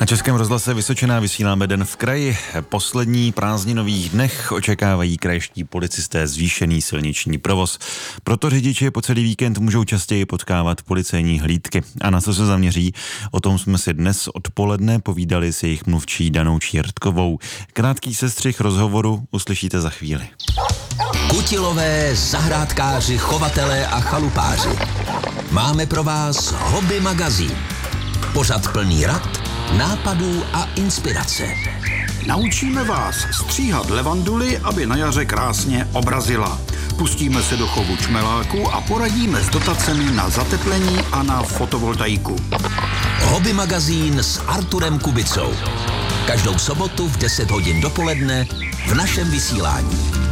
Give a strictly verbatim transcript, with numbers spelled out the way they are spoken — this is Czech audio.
Na Českém rozhlase Vysočina vysíláme Den v kraji. Poslední prázdninových dnech očekávají krajští policisté zvýšený silniční provoz. Proto řidiči po celý víkend můžou častěji potkávat policejní hlídky. A na co se zaměří? O tom jsme si dnes odpoledne povídali s jejich mluvčí Danou Čírtkovou. Krátký sestřih rozhovoru uslyšíte za chvíli. Kutilové, zahrádkáři, chovatelé a chalupáři. Máme pro vás Hobby magazín. Pořad plný rad, nápadů a inspirace. Naučíme vás stříhat levanduly, aby na jaře krásně obrazila. Pustíme se do chovu čmeláku a poradíme s dotacemi na zateplení a na fotovoltaiku. Hobby magazín s Arturem Kubicou. Každou sobotu v deset hodin dopoledne v našem vysílání.